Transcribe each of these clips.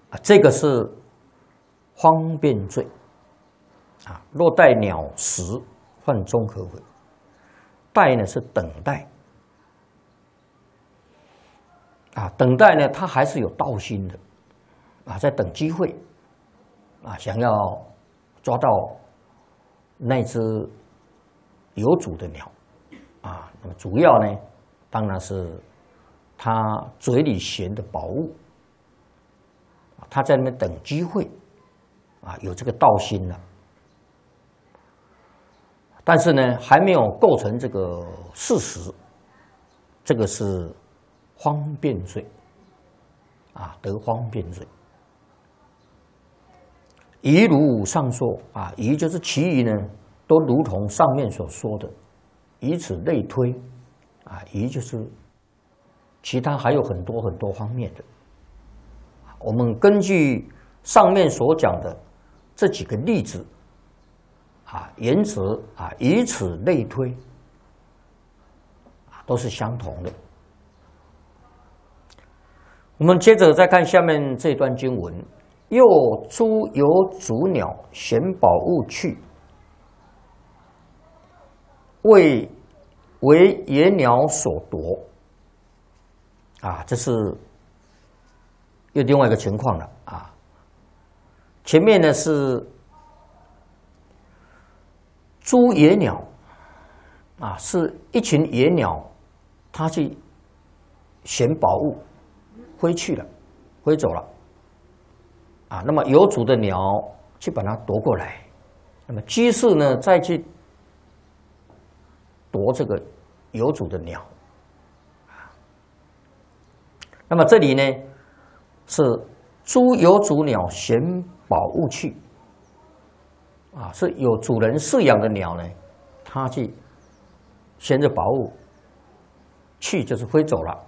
这个是方便罪若待鸟食，犯中可悔。待呢是等待等待呢，他还是有道心的在等机会想要抓到那只有主的鸟那么主要呢，当然是他嘴里衔的宝物他在那边等机会有这个道心了，但是呢，还没有构成这个事实，这个是方便罪得方便罪。宜如上说宜就是其余呢，都如同上面所说的，以此类推宜就是其他还有很多很多方面的。我们根据上面所讲的这几个例子原则以此类推都是相同的。我们接着再看下面这段经文：又诸有主鸟衔宝物去，为野鸟所夺这是又另外一个情况了前面呢是诸野鸟是一群野鸟，它去衔宝物飞去了，飞走了那么有主的鸟去把它夺过来，那么居士呢再去夺这个有主的鸟那么这里呢是诸有主鸟衔宝物去是有主人饲养的鸟呢，它去衔着宝物去，就是飞走了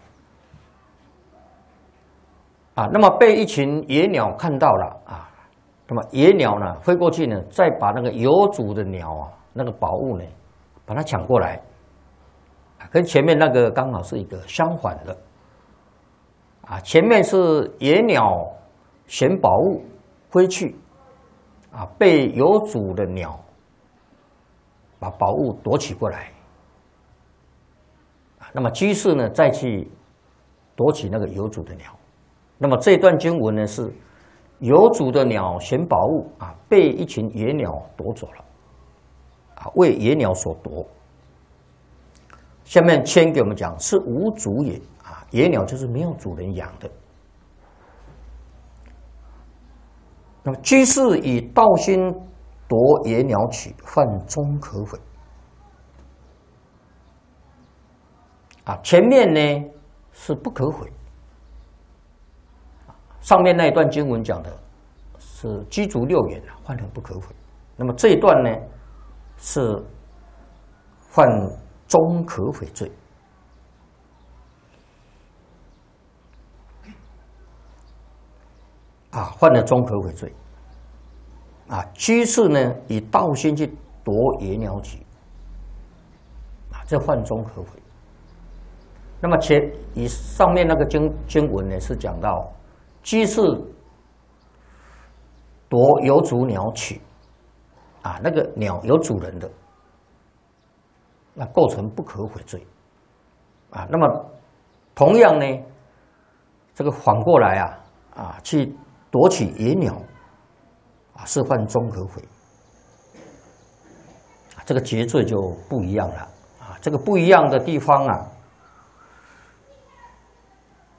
那么被一群野鸟看到了那么野鸟呢飞过去呢，再把那个有主的鸟那个宝物呢把它抢过来跟前面那个刚好是一个相反的前面是野鸟衔宝物飞去被有主的鸟把宝物夺取过来那么居士呢再去夺取那个有主的鸟。那么这段经文呢是有主的鸟衔宝物被一群野鸟夺走了为野鸟所夺。下面签给我们讲是无主也野鸟就是没有主人养的。那么居士以道心夺野鸟取，犯中可悔前面呢是不可悔，上面那一段经文讲的是居足六眼犯了不可悔，那么这一段呢是犯中可悔罪犯了中可悔罪居士呢以道心去夺野鸟取这犯中可悔。那么以上面那个经文呢是讲到居士夺有主鸟取那个鸟有主人的，那构成不可悔罪那么同样呢这个反过来去夺取野鸟是犯中可悔这个结罪就不一样了这个不一样的地方